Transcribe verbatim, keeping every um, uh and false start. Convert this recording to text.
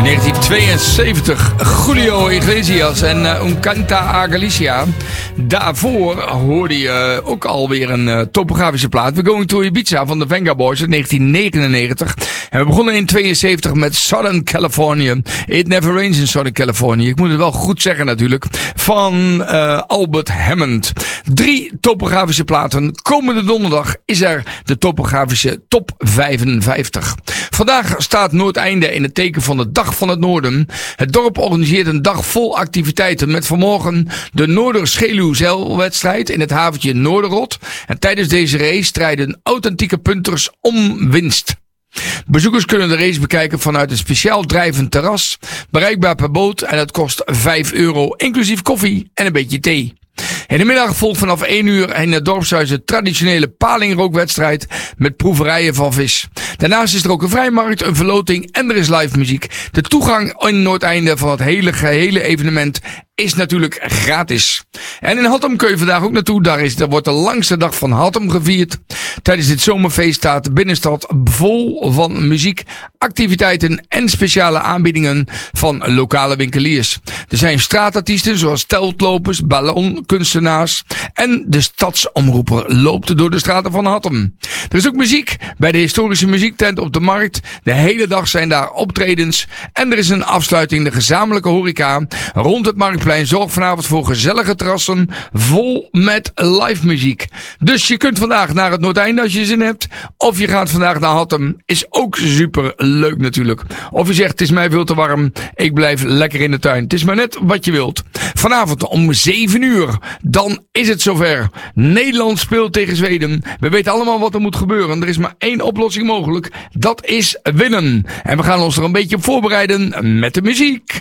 negentien tweeënzeventig, Julio Iglesias en uh, Un Canta a Galicia. Daarvoor hoorde je ook alweer een uh, topografische plaat. We're Going to Ibiza van de Venga Boys uit negentien negenennegentig. En we begonnen in tweeënzeventig met Southern California. It Never Rains in Southern California. Ik moet het wel goed zeggen natuurlijk. Van uh, Albert Hammond. Drie topografische platen. Komende donderdag is er de topografische top vijfenvijftig. Vandaag staat Noordeinde in het teken van de Dag van het Noorden. Het dorp organiseert een dag vol activiteiten met vanmorgen de Noorderscheluwzeilwedstrijd in het haventje Noorderrot. En tijdens deze race strijden authentieke punters om winst. Bezoekers kunnen de race bekijken vanuit een speciaal drijvend terras, bereikbaar per boot en het kost vijf euro, inclusief koffie en een beetje thee. In de middag volgt vanaf één uur in het dorpshuis de traditionele palingrookwedstrijd met proeverijen van vis. Daarnaast is er ook een vrijmarkt, een verloting en er is live muziek. De toegang in Noordeinde van het hele gehele evenement is natuurlijk gratis. En in Hattem kun je vandaag ook naartoe. Daar, is, daar wordt de langste dag van Hattem gevierd. Tijdens dit zomerfeest staat de binnenstad vol van muziek, activiteiten en speciale aanbiedingen van lokale winkeliers. Er zijn straatartiesten zoals teltlopers, ballonkunstenaars en de stadsomroeper loopt door de straten van Hattem. Er is ook muziek bij de historische muziektent op de markt. De hele dag zijn daar optredens en er is een afsluiting, de gezamenlijke horeca rond het marktplein. Zorg vanavond voor gezellige terrassen vol met live muziek. Dus je kunt vandaag naar het Noordeinde als je zin hebt. Of je gaat vandaag naar Hattem. Is ook super leuk natuurlijk. Of je zegt het is mij veel te warm. Ik blijf lekker in de tuin. Het is maar net wat je wilt. Vanavond om zeven uur. Dan is het zover. Nederland speelt tegen Zweden. We weten allemaal wat er moet gebeuren. Er is maar één oplossing mogelijk. Dat is winnen. En we gaan ons er een beetje op voorbereiden met de muziek.